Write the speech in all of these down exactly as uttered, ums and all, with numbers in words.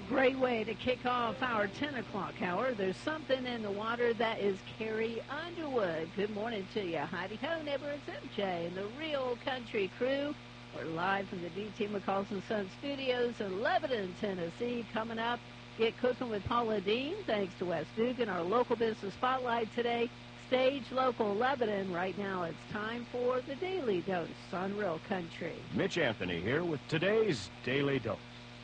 Great way to kick off our ten o'clock hour. There's something in the water. That is Carrie Underwood. Good morning to you. Heidi Ho, neighbor, it's M J and the Real Country Crew. We're live from the D T McCalls and Sons Studios in Lebanon, Tennessee. Coming up, get cooking with Paula Dean. Thanks to Wes Dugan, our local business spotlight today. Stage Local Lebanon. Right now it's time for the Daily Dose on Real Country. Mitch Anthony here with today's Daily Dose.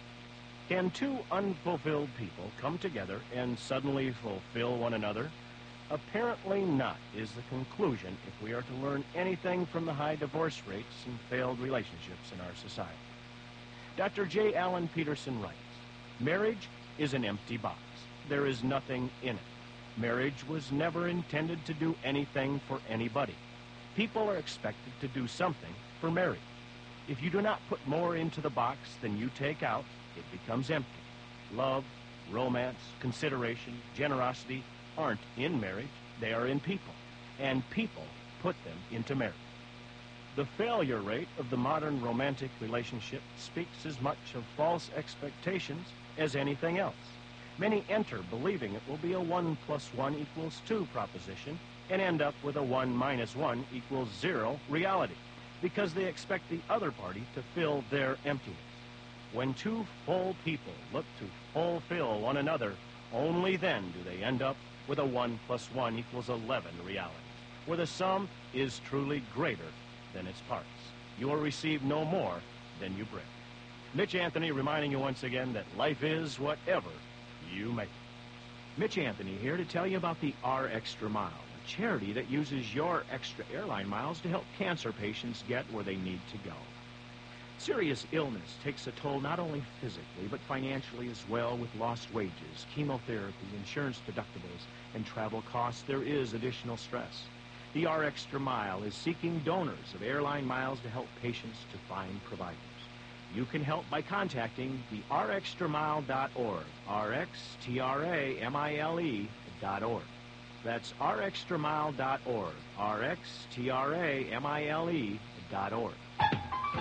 Can two unfulfilled people come together and suddenly fulfill one another? Apparently not, is the conclusion if we are to learn anything from the high divorce rates and failed relationships in our society. Doctor J. Allen Peterson writes, marriage is an empty box. There is nothing in it. Marriage was never intended to do anything for anybody. People are expected to do something for marriage. If you do not put more into the box than you take out, it becomes empty. Love, romance, consideration, generosity aren't in marriage. They are in people, and people put them into marriage. The failure rate of the modern romantic relationship speaks as much of false expectations as anything else. Many enter believing it will be a one plus one equals two proposition and end up with a one minus one equals zero reality because they expect the other party to fill their emptiness. When two full people look to fulfill one another, only then do they end up with a one plus one equals eleven reality, where the sum is truly greater than its parts. You will receive no more than you bring. Mitch Anthony reminding you once again that life is whatever you make it. Mitch Anthony here to tell you about the R Extra Mile, a charity that uses your extra airline miles to help cancer patients get where they need to go. Serious illness takes a toll not only physically, but financially as well. With lost wages, chemotherapy, insurance deductibles, and travel costs, there is additional stress. The R Extra Mile is seeking donors of airline miles to help patients to find providers. You can help by contacting the r extra mile dot org, R X T R A M I L E dot org. That's r extra mile dot org, R X T R A M I L E dot org.